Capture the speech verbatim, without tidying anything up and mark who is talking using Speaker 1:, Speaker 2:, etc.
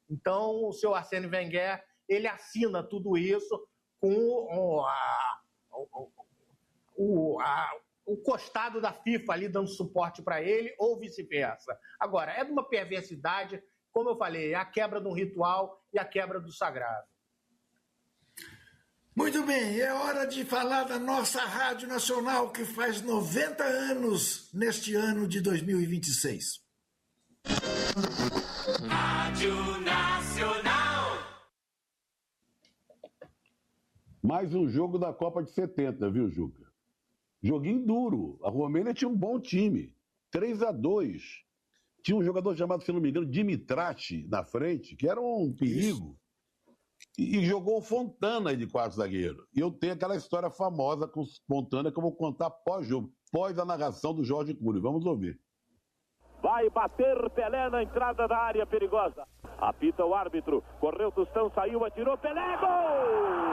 Speaker 1: Então, o seu Arsène Wenger, ele assina tudo isso com o, a, o, o, a, o costado da FIFA ali dando suporte para ele, ou vice-versa. Agora, é de uma perversidade, como eu falei, é a quebra de um ritual e a quebra do sagrado.
Speaker 2: Muito bem, é hora de falar da nossa Rádio Nacional, que faz noventa anos neste ano de dois mil e vinte e seis.
Speaker 3: Rádio Nacional.
Speaker 4: Mais um jogo da Copa de setenta, viu, Juca? Joguinho duro. A Romênia tinha um bom time. três a dois. Tinha um jogador chamado, se não me engano, Dimitrati na frente, que era um perigo. E, e jogou o Fontana de quarto zagueiro. E eu tenho aquela história famosa com o Fontana que eu vou contar pós-jogo, pós a narração do Jorge Cury. Vamos ouvir.
Speaker 5: Vai bater Pelé na entrada da área perigosa. Apita o árbitro. Correu Tostão, saiu, atirou. Pelé, gol!